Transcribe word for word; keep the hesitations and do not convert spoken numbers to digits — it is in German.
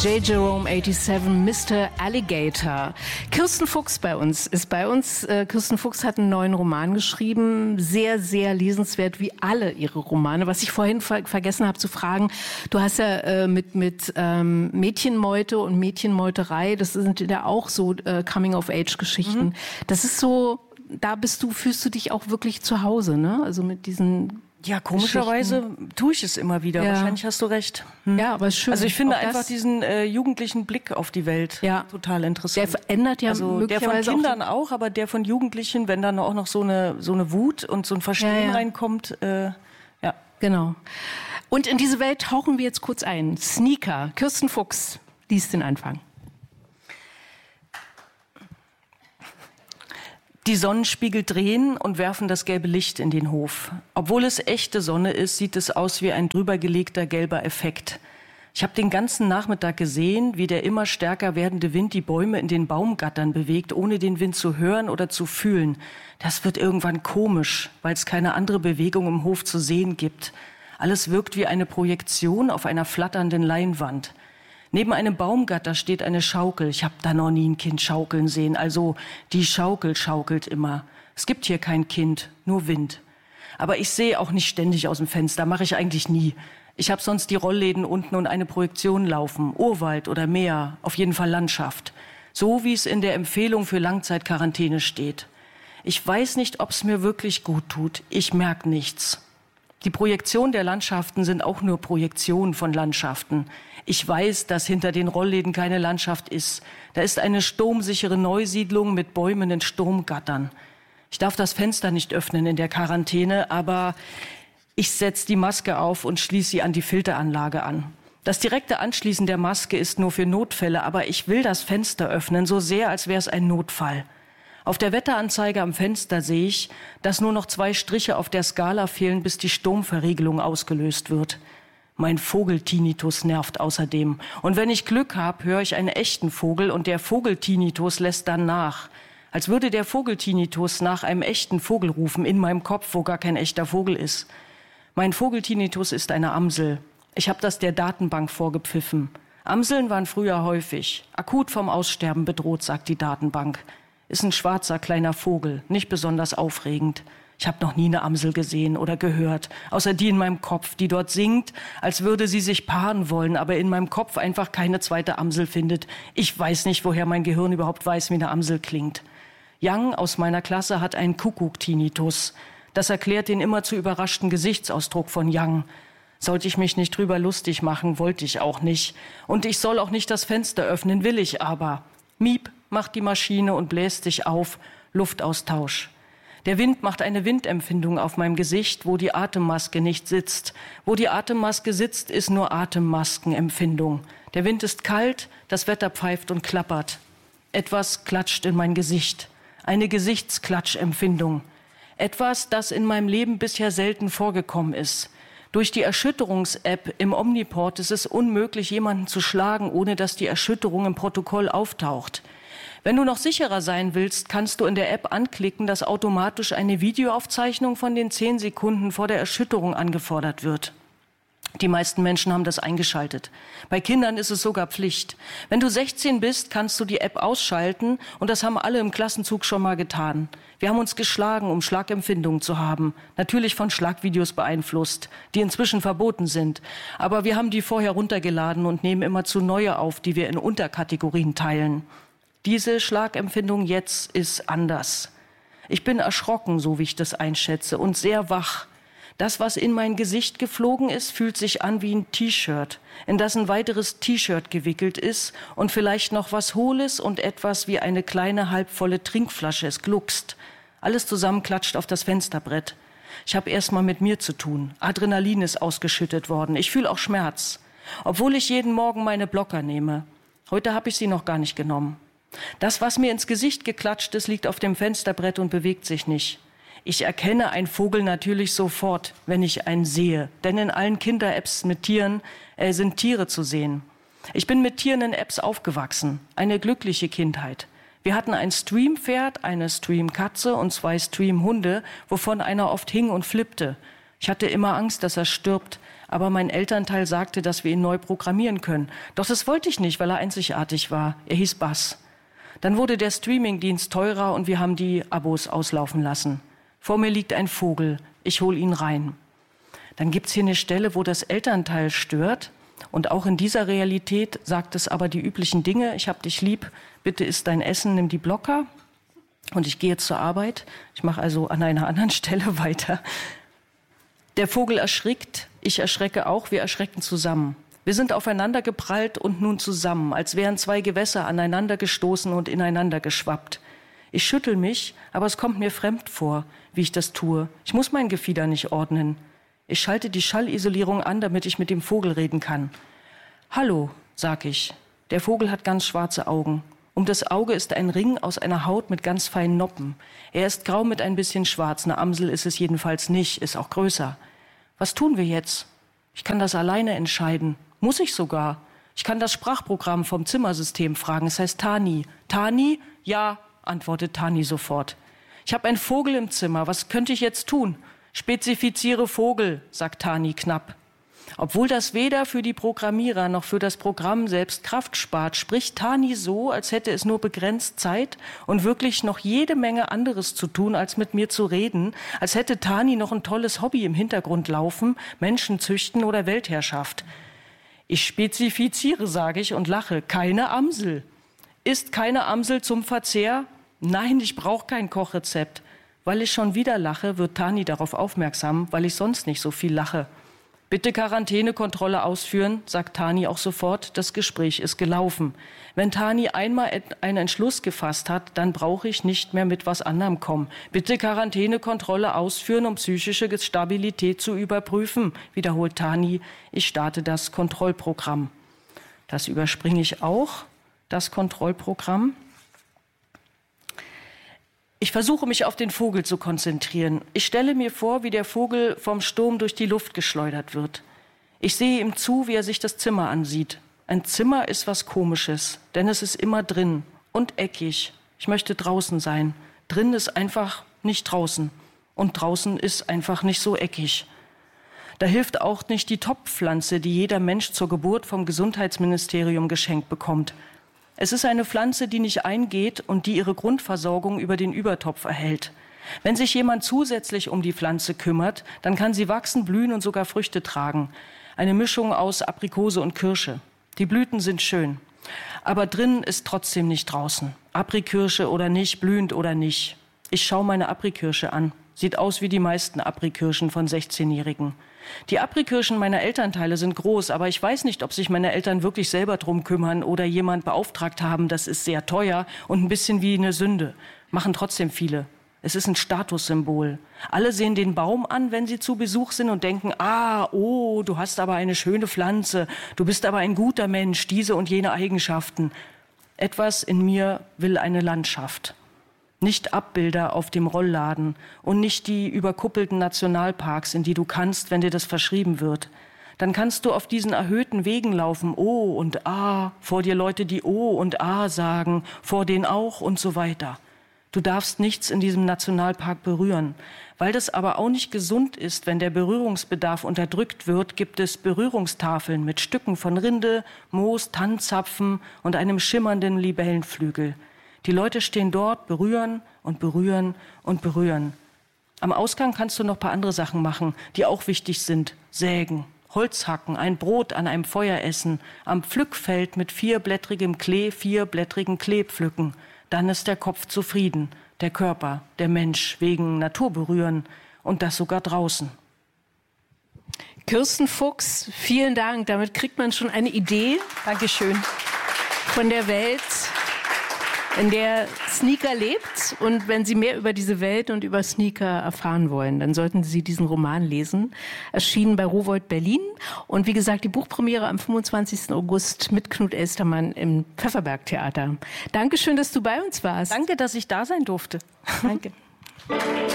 J. Jerome siebenundachtzig, Mister Alligator. Kirsten Fuchs bei uns ist bei uns. Äh, Kirsten Fuchs hat einen neuen Roman geschrieben. Sehr, sehr lesenswert, wie alle ihre Romane. Was ich vorhin ver- vergessen habe zu fragen, du hast ja äh, mit, mit ähm, Mädchenmeute und Mädchenmeuterei, das sind ja auch so äh, Coming-of-Age-Geschichten. Mhm. Das ist so, da bist du, fühlst du dich auch wirklich zu Hause, ne? Also mit diesen... Ja, komischerweise tue ich es immer wieder. Ja. Wahrscheinlich hast du recht. Hm. Ja, aber schön. Also ich finde einfach diesen äh, jugendlichen Blick auf die Welt ja. total interessant. Der verändert ja also möglicherweise der von Kindern auch, auch, aber der von Jugendlichen, wenn dann auch noch so eine so eine Wut und so ein Verstehen ja, ja. reinkommt. Äh, ja, genau. Und in diese Welt tauchen wir jetzt kurz ein. Sneaker. Kirsten Fuchs liest den Anfang. Die Sonnenspiegel drehen und werfen das gelbe Licht in den Hof. Obwohl es echte Sonne ist, sieht es aus wie ein drübergelegter gelber Effekt. Ich habe den ganzen Nachmittag gesehen, wie der immer stärker werdende Wind die Bäume in den Baumgattern bewegt, ohne den Wind zu hören oder zu fühlen. Das wird irgendwann komisch, weil es keine andere Bewegung im Hof zu sehen gibt. Alles wirkt wie eine Projektion auf einer flatternden Leinwand. Neben einem Baumgatter steht eine Schaukel. Ich habe da noch nie ein Kind schaukeln sehen. Also die Schaukel schaukelt immer. Es gibt hier kein Kind, nur Wind. Aber ich sehe auch nicht ständig aus dem Fenster, mache ich eigentlich nie. Ich habe sonst die Rollläden unten und eine Projektion laufen. Urwald oder Meer, auf jeden Fall Landschaft. So wie es in der Empfehlung für Langzeitquarantäne steht. Ich weiß nicht, ob es mir wirklich gut tut. Ich merke nichts. Die Projektionen der Landschaften sind auch nur Projektionen von Landschaften. Ich weiß, dass hinter den Rollläden keine Landschaft ist. Da ist eine sturmsichere Neusiedlung mit Bäumen in Sturmgattern. Ich darf das Fenster nicht öffnen in der Quarantäne, aber ich setze die Maske auf und schließe sie an die Filteranlage an. Das direkte Anschließen der Maske ist nur für Notfälle, aber ich will das Fenster öffnen, so sehr, als wäre es ein Notfall. Auf der Wetteranzeige am Fenster sehe ich, dass nur noch zwei Striche auf der Skala fehlen, bis die Sturmverriegelung ausgelöst wird. Mein Vogeltinnitus nervt außerdem. Und wenn ich Glück habe, höre ich einen echten Vogel und der Vogeltinnitus lässt dann nach. Als würde der Vogeltinnitus nach einem echten Vogel rufen, in meinem Kopf, wo gar kein echter Vogel ist. Mein Vogeltinnitus ist eine Amsel. Ich habe das der Datenbank vorgepfiffen. Amseln waren früher häufig. Akut vom Aussterben bedroht, sagt die Datenbank. Ist ein schwarzer kleiner Vogel, nicht besonders aufregend. Ich habe noch nie eine Amsel gesehen oder gehört, außer die in meinem Kopf, die dort singt, als würde sie sich paaren wollen, aber in meinem Kopf einfach keine zweite Amsel findet. Ich weiß nicht, woher mein Gehirn überhaupt weiß, wie eine Amsel klingt. Young aus meiner Klasse hat einen Kuckuck-Tinnitus. Das erklärt den immer zu überraschten Gesichtsausdruck von Young. Sollte ich mich nicht drüber lustig machen, wollte ich auch nicht. Und ich soll auch nicht das Fenster öffnen, will ich aber. Miep macht die Maschine und bläst sich auf. Luftaustausch. Der Wind macht eine Windempfindung auf meinem Gesicht, wo die Atemmaske nicht sitzt. Wo die Atemmaske sitzt, ist nur Atemmaskenempfindung. Der Wind ist kalt, das Wetter pfeift und klappert. Etwas klatscht in mein Gesicht. Eine Gesichtsklatschempfindung. Etwas, das in meinem Leben bisher selten vorgekommen ist. Durch die Erschütterungs-App im Omniport ist es unmöglich, jemanden zu schlagen, ohne dass die Erschütterung im Protokoll auftaucht. Wenn du noch sicherer sein willst, kannst du in der App anklicken, dass automatisch eine Videoaufzeichnung von den zehn Sekunden vor der Erschütterung angefordert wird. Die meisten Menschen haben das eingeschaltet. Bei Kindern ist es sogar Pflicht. Wenn du sechzehn bist, kannst du die App ausschalten und das haben alle im Klassenzug schon mal getan. Wir haben uns geschlagen, um Schlagempfindungen zu haben. Natürlich von Schlagvideos beeinflusst, die inzwischen verboten sind. Aber wir haben die vorher runtergeladen und nehmen immerzu neue auf, die wir in Unterkategorien teilen. Diese Schlagempfindung jetzt ist anders. Ich bin erschrocken, so wie ich das einschätze, und sehr wach. Das, was in mein Gesicht geflogen ist, fühlt sich an wie ein T-Shirt, in das ein weiteres T-Shirt gewickelt ist und vielleicht noch was Hohles und etwas wie eine kleine halbvolle Trinkflasche. Es gluckst. Alles zusammen klatscht auf das Fensterbrett. Ich habe erst mal mit mir zu tun. Adrenalin ist ausgeschüttet worden. Ich fühle auch Schmerz, obwohl ich jeden Morgen meine Blocker nehme. Heute habe ich sie noch gar nicht genommen. Das, was mir ins Gesicht geklatscht ist, liegt auf dem Fensterbrett und bewegt sich nicht. Ich erkenne einen Vogel natürlich sofort, wenn ich einen sehe. Denn in allen Kinder-Apps mit Tieren äh, sind Tiere zu sehen. Ich bin mit Tieren in Apps aufgewachsen. Eine glückliche Kindheit. Wir hatten ein Stream-Pferd, eine Stream-Katze und zwei Stream-Hunde, wovon einer oft hing und flippte. Ich hatte immer Angst, dass er stirbt. Aber mein Elternteil sagte, dass wir ihn neu programmieren können. Doch das wollte ich nicht, weil er einzigartig war. Er hieß Bass. Dann wurde der Streamingdienst teurer und wir haben die Abos auslaufen lassen. Vor mir liegt ein Vogel. Ich hole ihn rein. Dann gibt's hier eine Stelle, wo das Elternteil stört. Und auch in dieser Realität sagt es aber die üblichen Dinge. Ich hab dich lieb, bitte isst dein Essen, nimm die Blocker. Und ich gehe jetzt zur Arbeit. Ich mache also an einer anderen Stelle weiter. Der Vogel erschrickt, ich erschrecke auch, wir erschrecken zusammen. Wir sind aufeinander geprallt und nun zusammen, als wären zwei Gewässer aneinander gestoßen und ineinander geschwappt. Ich schüttel mich, aber es kommt mir fremd vor, wie ich das tue. Ich muss mein Gefieder nicht ordnen. Ich schalte die Schallisolierung an, damit ich mit dem Vogel reden kann. Hallo, sag ich. Der Vogel hat ganz schwarze Augen. Um das Auge ist ein Ring aus einer Haut mit ganz feinen Noppen. Er ist grau mit ein bisschen schwarz. Eine Amsel ist es jedenfalls nicht, ist auch größer. Was tun wir jetzt? Ich kann das alleine entscheiden. Muss ich sogar. Ich kann das Sprachprogramm vom Zimmersystem fragen. Es heißt Tani. Tani? Ja, antwortet Tani sofort. Ich habe einen Vogel im Zimmer. Was könnte ich jetzt tun? Spezifiziere Vogel, sagt Tani knapp. Obwohl das weder für die Programmierer noch für das Programm selbst Kraft spart, spricht Tani so, als hätte es nur begrenzt Zeit und wirklich noch jede Menge anderes zu tun, als mit mir zu reden, als hätte Tani noch ein tolles Hobby im Hintergrund laufen, Menschen züchten oder Weltherrschaft. Ich spezifiziere, sage ich und lache, keine Amsel. Ist keine Amsel zum Verzehr? Nein, ich brauche kein Kochrezept. Weil ich schon wieder lache, wird Tani darauf aufmerksam, weil ich sonst nicht so viel lache. Bitte Quarantänekontrolle ausführen, sagt Tani auch sofort. Das Gespräch ist gelaufen. Wenn Tani einmal einen Entschluss gefasst hat, dann brauche ich nicht mehr mit was anderem kommen. Bitte Quarantänekontrolle ausführen, um psychische Stabilität zu überprüfen, wiederholt Tani. Ich starte das Kontrollprogramm. Das überspringe ich auch, das Kontrollprogramm. Ich versuche mich auf den Vogel zu konzentrieren. Ich stelle mir vor, wie der Vogel vom Sturm durch die Luft geschleudert wird. Ich sehe ihm zu, wie er sich das Zimmer ansieht. Ein Zimmer ist was Komisches, denn es ist immer drin und eckig. Ich möchte draußen sein. Drin ist einfach nicht draußen und draußen ist einfach nicht so eckig. Da hilft auch nicht die Topfpflanze, die jeder Mensch zur Geburt vom Gesundheitsministerium geschenkt bekommt. Es ist eine Pflanze, die nicht eingeht und die ihre Grundversorgung über den Übertopf erhält. Wenn sich jemand zusätzlich um die Pflanze kümmert, dann kann sie wachsen, blühen und sogar Früchte tragen. Eine Mischung aus Aprikose und Kirsche. Die Blüten sind schön. Aber drin ist trotzdem nicht draußen. Aprikirsche oder nicht, blühend oder nicht. Ich schaue meine Aprikirsche an. Sieht aus wie die meisten Aprikirschen von sechzehnjährigen. Die Aprikirschen meiner Elternteile sind groß, aber ich weiß nicht, ob sich meine Eltern wirklich selber drum kümmern oder jemand beauftragt haben. Das ist sehr teuer und ein bisschen wie eine Sünde. Machen trotzdem viele. Es ist ein Statussymbol. Alle sehen den Baum an, wenn sie zu Besuch sind und denken, ah, oh, du hast aber eine schöne Pflanze, du bist aber ein guter Mensch, diese und jene Eigenschaften. Etwas in mir will eine Landschaft. Nicht Abbilder auf dem Rollladen und nicht die überkuppelten Nationalparks, in die du kannst, wenn dir das verschrieben wird. Dann kannst du auf diesen erhöhten Wegen laufen, oh und ah, vor dir Leute, die oh und ah sagen, vor denen auch und so weiter. Du darfst nichts in diesem Nationalpark berühren. Weil das aber auch nicht gesund ist, wenn der Berührungsbedarf unterdrückt wird, gibt es Berührungstafeln mit Stücken von Rinde, Moos, Tannenzapfen und einem schimmernden Libellenflügel. Die Leute stehen dort, berühren und berühren und berühren. Am Ausgang kannst du noch ein paar andere Sachen machen, die auch wichtig sind. Sägen, Holz hacken, ein Brot an einem Feuer essen, am Pflückfeld mit vierblättrigem Klee vierblättrigen Klee pflücken. Dann ist der Kopf zufrieden, der Körper, der Mensch wegen Natur berühren und das sogar draußen. Kirsten Fuchs, vielen Dank. Damit kriegt man schon eine Idee. Dankeschön. Von der Welt, in der Sneaker lebt. Und wenn Sie mehr über diese Welt und über Sneaker erfahren wollen, dann sollten Sie diesen Roman lesen. Erschienen bei Rowohlt Berlin. Und wie gesagt, die Buchpremiere am fünfundzwanzigsten August mit Knut Elstermann im Pfefferberg-Theater. Dankeschön, dass du bei uns warst. Danke, dass ich da sein durfte. Danke.